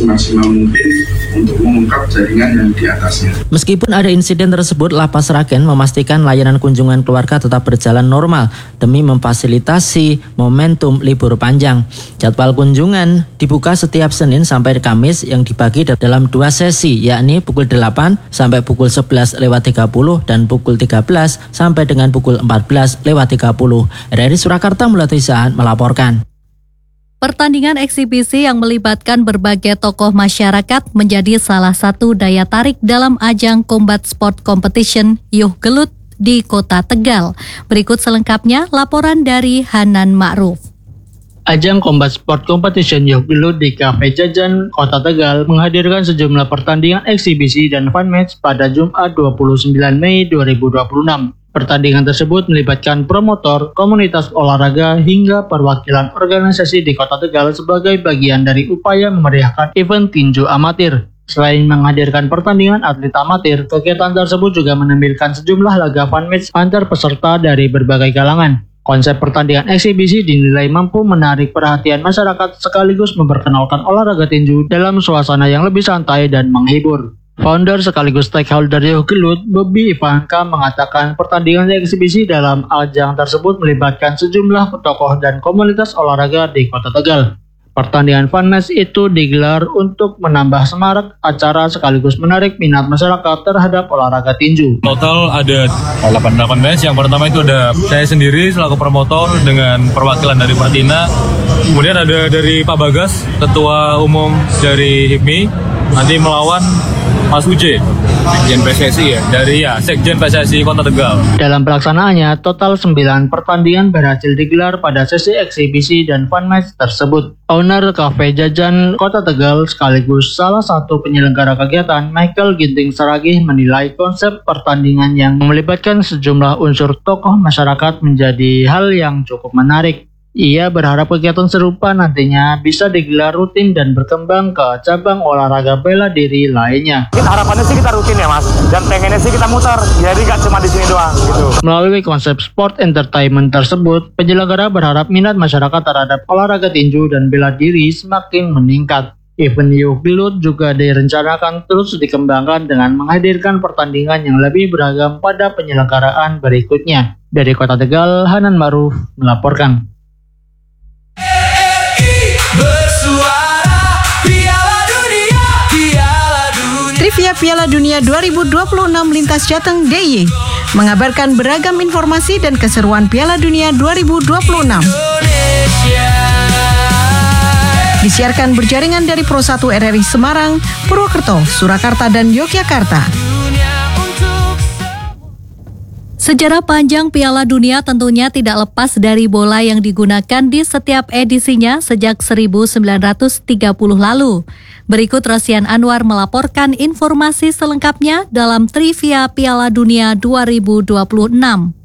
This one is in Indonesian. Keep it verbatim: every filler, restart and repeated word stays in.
semaksimal mungkin untuk mengungkap jaringan yang di atasnya. Meskipun ada insiden tersebut, Lapas Sragen memastikan layanan kunjungan keluarga tetap berjalan normal demi memfasilitasi momentum libur panjang. Jadwal kunjungan dibuka setiap Senin sampai Kamis yang dibagi dalam dua sesi, yakni pukul delapan sampai pukul sebelas lewat tiga puluh dan pukul tiga belas sampai dengan pukul empat belas lewat tiga puluh. Dari Surakarta, Mulati Sahan melaporkan. Pertandingan eksibisi yang melibatkan berbagai tokoh masyarakat menjadi salah satu daya tarik dalam ajang Combat Sport Competition Yuh Gelut di Kota Tegal. Berikut selengkapnya laporan dari Hanan Ma'ruf. Ajang Combat Sport Competition Yuh Gelut di Cafe Jajan Kota Tegal menghadirkan sejumlah pertandingan eksibisi dan fun match pada Jumat dua puluh sembilan Mei dua ribu dua puluh enam. Pertandingan tersebut melibatkan promotor, komunitas olahraga, hingga perwakilan organisasi di Kota Tegal sebagai bagian dari upaya memeriahkan event tinju amatir. Selain menghadirkan pertandingan atlet amatir, kegiatan tersebut juga menampilkan sejumlah laga fun match antar peserta dari berbagai kalangan. Konsep pertandingan eksibisi dinilai mampu menarik perhatian masyarakat sekaligus memperkenalkan olahraga tinju dalam suasana yang lebih santai dan menghibur. Founder sekaligus stakeholder Yuh Gelut, Bobby Ivanka, mengatakan pertandingan eksibisi dalam ajang tersebut melibatkan sejumlah tokoh dan komunitas olahraga di Kota Tegal. Pertandingan fun match itu digelar untuk menambah semarak acara sekaligus menarik minat masyarakat terhadap olahraga tinju. Total ada delapan match. Yang pertama itu ada saya sendiri selaku promotor dengan perwakilan dari Pertina. Kemudian ada dari Pak Bagas, Ketua Umum dari H I P M I, nanti melawan Mas Uje, Sekjen P S S I ya, dari ya Sekjen P S S I Kota Tegal. Dalam pelaksanaannya, total sembilan pertandingan berhasil digelar pada sesi eksibisi dan fun match tersebut. Owner Cafe Jajan Kota Tegal sekaligus salah satu penyelenggara kegiatan, Michael Ginting Saragih, menilai konsep pertandingan yang melibatkan sejumlah unsur tokoh masyarakat menjadi hal yang cukup menarik. Ia berharap kegiatan serupa nantinya bisa digelar rutin dan berkembang ke cabang olahraga bela diri lainnya. Harapannya sih kita rutin ya mas, dan pengennya sih kita muter, jadi gak cuma di sini doang gitu. Melalui konsep sport entertainment tersebut, penyelenggara berharap minat masyarakat terhadap olahraga tinju dan bela diri semakin meningkat. Event Yuh Gelut juga direncanakan terus dikembangkan dengan menghadirkan pertandingan yang lebih beragam pada penyelenggaraan berikutnya. Dari Kota Tegal, Hanan Ma'ruf melaporkan. Trivia Piala Dunia dua ribu dua puluh enam Lintas Jateng D I Y mengabarkan beragam informasi dan keseruan Piala Dunia dua ribu dua puluh enam. Disiarkan berjaringan dari Pro satu R R I Semarang, Purwokerto, Surakarta, dan Yogyakarta. Sejarah panjang Piala Dunia tentunya tidak lepas dari bola yang digunakan di setiap edisinya sejak seribu sembilan ratus tiga puluh lalu. Berikut Rosian Anwar melaporkan informasi selengkapnya dalam Trivia Piala Dunia dua ribu dua puluh enam.